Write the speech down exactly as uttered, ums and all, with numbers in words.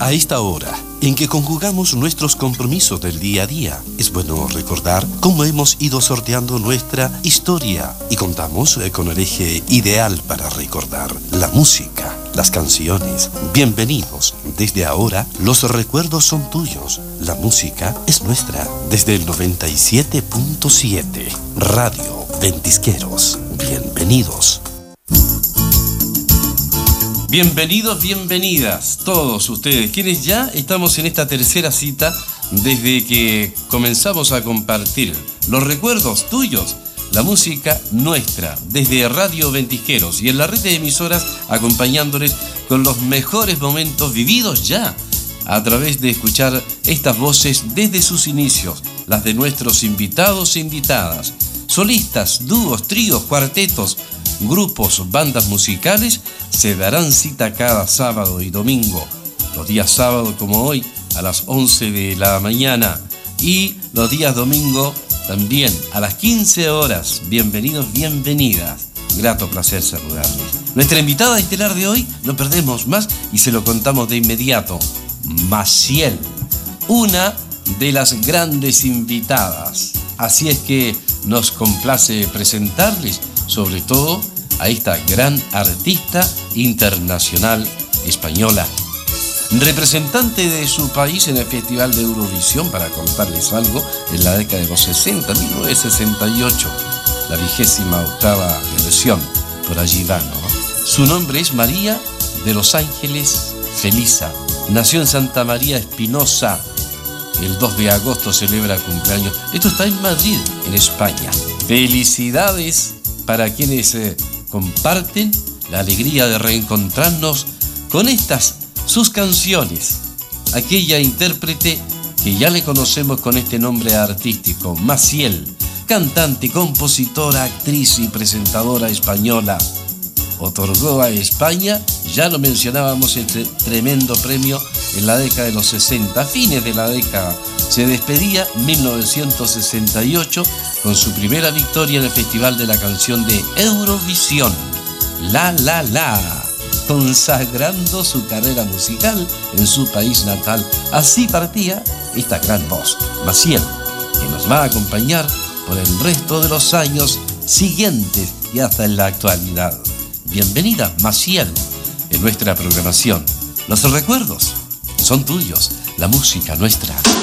A esta hora, en que conjugamos nuestros compromisos del día a día, es bueno recordar cómo hemos ido sorteando nuestra historia y contamos con el eje ideal para recordar: la música, las canciones. Bienvenidos. Desde ahora, los recuerdos son tuyos. La música es nuestra. Desde el noventa y siete punto siete, Radio Ventisqueros. Bienvenidos. Bienvenidos, bienvenidas, todos ustedes, quienes ya estamos en esta tercera cita desde que comenzamos a compartir los recuerdos tuyos, la música nuestra, desde Radio Ventisqueros y en la red de emisoras, acompañándoles con los mejores momentos vividos ya a través de escuchar estas voces desde sus inicios, las de nuestros invitados e invitadas, solistas, dúos, tríos, cuartetos, grupos, bandas musicales. Se darán cita cada sábado y domingo, los días sábados como hoy a las once de la mañana y los días domingo también a las quince horas. Bienvenidos, bienvenidas. Grato placer saludarles. Nuestra invitada estelar de hoy, no perdemos más y se lo contamos de inmediato: Maciel, una de las grandes invitadas. Así es que nos complace presentarles, sobre todo, a esta gran artista internacional española, representante de su país en el Festival de Eurovisión, para contarles algo, en la década de los sesenta, mil novecientos sesenta y ocho, la vigésima octava versión, por allí va, ¿no? Su nombre es María de los Ángeles Felisa. Nació en Santa María Espinosa. El dos de agosto celebra cumpleaños. Esto está en Madrid, en España. Felicidades para quienes eh, comparten la alegría de reencontrarnos con estas, sus canciones. Aquella intérprete que ya le conocemos con este nombre artístico, Maciel, cantante, compositora, actriz y presentadora española. Otorgó a España, ya lo mencionábamos, este tremendo premio en la década de los sesenta, a fines de la década. Se despedía mil novecientos sesenta y ocho con su primera victoria en el Festival de la Canción de Eurovisión, La La La, consagrando su carrera musical en su país natal. Así partía esta gran voz, Maciel, que nos va a acompañar por el resto de los años siguientes y hasta en la actualidad. Bienvenida, Maciel, en nuestra programación. Los recuerdos son tuyos, la música nuestra.